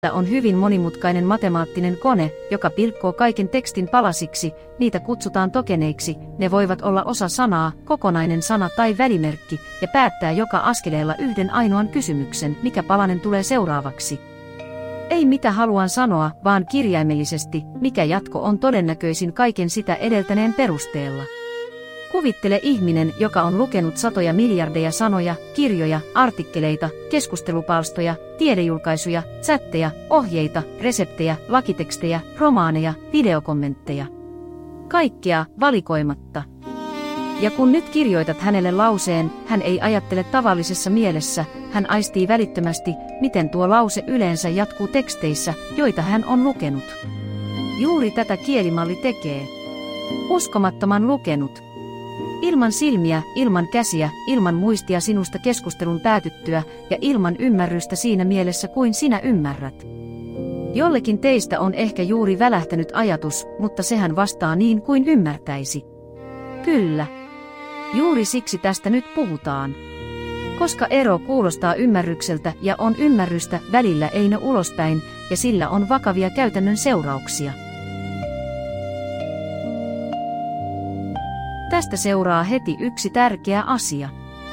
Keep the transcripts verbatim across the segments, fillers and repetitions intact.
On hyvin monimutkainen matemaattinen kone, joka pilkkoo kaiken tekstin palasiksi, niitä kutsutaan tokeneiksi, ne voivat olla osa sanaa, kokonainen sana tai välimerkki, ja päättää joka askeleella yhden ainoan kysymyksen, mikä palanen tulee seuraavaksi. Ei mitä haluan sanoa, vaan kirjaimellisesti, mikä jatko on todennäköisin kaiken sitä edeltäneen perusteella. Kuvittele ihminen, joka on lukenut satoja miljardeja sanoja, kirjoja, artikkeleita, keskustelupalstoja, tiedejulkaisuja, chatteja, ohjeita, reseptejä, lakitekstejä, romaaneja, videokommentteja. Kaikkea valikoimatta. Ja kun nyt kirjoitat hänelle lauseen, hän ei ajattele tavallisessa mielessä, hän aistii välittömästi, miten tuo lause yleensä jatkuu teksteissä, joita hän on lukenut. Juuri tätä kielimalli tekee. Uskomattoman lukenut. Ilman silmiä, ilman käsiä, ilman muistia sinusta keskustelun päätyttyä ja ilman ymmärrystä siinä mielessä kuin sinä ymmärrät. Jollekin teistä on ehkä juuri välähtänyt ajatus, mutta sehän vastaa niin kuin ymmärtäisi. Kyllä. Juuri siksi tästä nyt puhutaan. Koska ero kuulostaa ymmärrykseltä ja on ymmärrystä, välillä ei ne ulospäin, ja sillä on vakavia käytännön seurauksia. Tästä seuraa heti yksi tärkeä asia.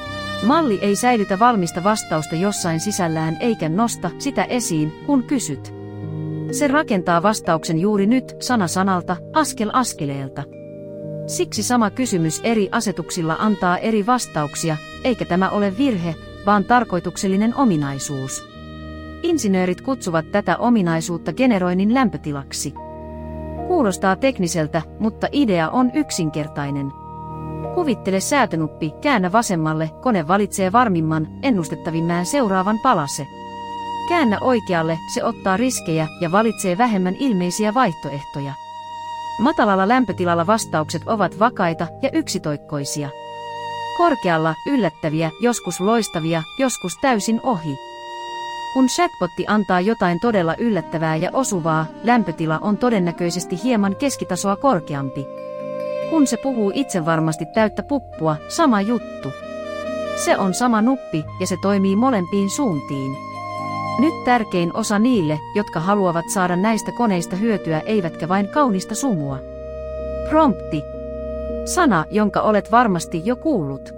Malli ei säilytä valmista vastausta jossain sisällään eikä nosta sitä esiin, kun kysyt. Se rakentaa vastauksen juuri nyt, sana sanalta, askel askeleelta. Siksi sama kysymys eri asetuksilla antaa eri vastauksia, eikä tämä ole virhe, vaan tarkoituksellinen ominaisuus. Insinöörit kutsuvat tätä ominaisuutta generoinnin lämpötilaksi. Kuulostaa tekniseltä, mutta idea on yksinkertainen. Kuvittele säätönuppi, käännä vasemmalle, kone valitsee varmimman, ennustettavimman seuraavan palase. Käännä oikealle, se ottaa riskejä ja valitsee vähemmän ilmeisiä vaihtoehtoja. Matalalla lämpötilalla vastaukset ovat vakaita ja yksitoikkoisia. Korkealla yllättäviä, joskus loistavia, joskus täysin ohi. Kun chatbotti antaa jotain todella yllättävää ja osuvaa, lämpötila on todennäköisesti hieman keskitasoa korkeampi. Kun se puhuu itsevarmasti täyttä puppua, sama juttu. Se on sama nuppi ja se toimii molempiin suuntiin. Nyt tärkein osa niille, jotka haluavat saada näistä koneista hyötyä eivätkä vain kaunista sumua. Prompti. Sana, jonka olet varmasti jo kuullut.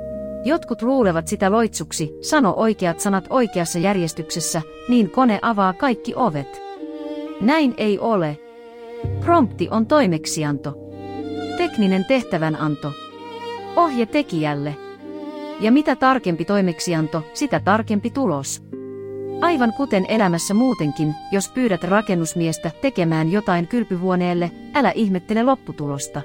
Jotkut luulevat sitä loitsuksi, sano oikeat sanat oikeassa järjestyksessä, niin kone avaa kaikki ovet. Näin ei ole. Prompti on toimeksianto. Tekninen tehtävänanto. Ohje tekijälle. Ja mitä tarkempi toimeksianto, sitä tarkempi tulos. Aivan kuten elämässä muutenkin, jos pyydät rakennusmiestä tekemään jotain kylpyhuoneelle, älä ihmettele lopputulosta.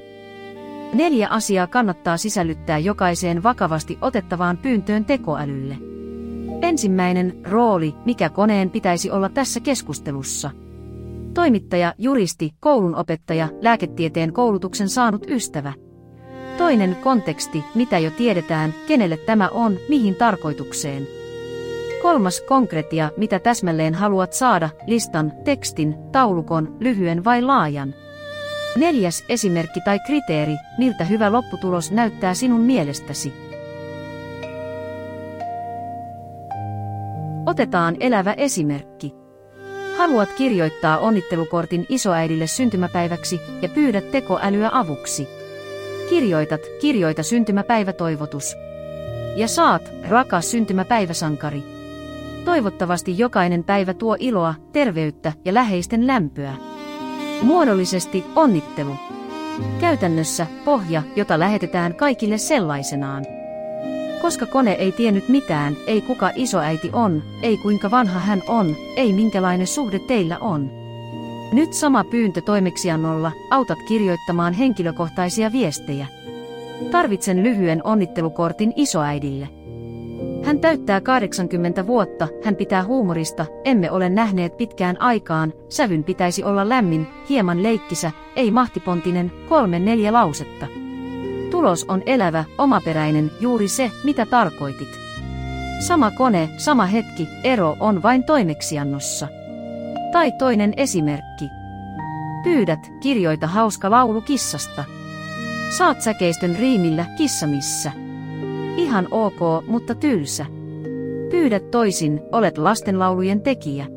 Neljä asiaa kannattaa sisällyttää jokaiseen vakavasti otettavaan pyyntöön tekoälylle. Ensimmäinen, rooli, mikä koneen pitäisi olla tässä keskustelussa. Toimittaja, juristi, koulunopettaja, lääketieteen koulutuksen saanut ystävä. Toinen, konteksti, mitä jo tiedetään, kenelle tämä on, mihin tarkoitukseen. Kolmas, konkretia, mitä täsmälleen haluat saada, listan, tekstin, taulukon, lyhyen vai laajan. Neljäs, esimerkki tai kriteeri, miltä hyvä lopputulos näyttää sinun mielestäsi. Otetaan elävä esimerkki. Haluat kirjoittaa onnittelukortin isoäidille syntymäpäiväksi ja pyydät tekoälyä avuksi. Kirjoitat, kirjoita syntymäpäivätoivotus. Ja saat, rakas syntymäpäiväsankari. Toivottavasti jokainen päivä tuo iloa, terveyttä ja läheisten lämpöä. Muodollisesti onnittelu. Käytännössä pohja, jota lähetetään kaikille sellaisenaan. Koska kone ei tiennyt mitään, ei kuka isoäiti on, ei kuinka vanha hän on, ei minkälainen suhde teillä on. Nyt sama pyyntö toimeksiannolla, autat kirjoittamaan henkilökohtaisia viestejä. Tarvitsen lyhyen onnittelukortin isoäidille. Hän täyttää kahdeksankymmentä vuotta, hän pitää huumorista, emme ole nähneet pitkään aikaan, sävyn pitäisi olla lämmin, hieman leikkisä, ei mahtipontinen, kolme neljä lausetta. Tulos on elävä, omaperäinen, juuri se, mitä tarkoitit. Sama kone, sama hetki, ero on vain toimeksiannossa. Tai toinen esimerkki. Pyydät, kirjoita hauska laulu kissasta. Saat säkeistön riimillä, kissa missä. Ihan ok, mutta tylsä. Pyydät toisin, olet lastenlaulujen tekijä.